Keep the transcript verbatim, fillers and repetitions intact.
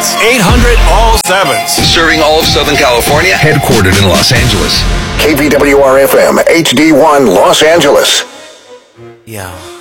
sevens. eight hundred all sevens. Serving all of Southern California, headquartered in Los Angeles. K V W R F M, H D one, Los Angeles. Yo.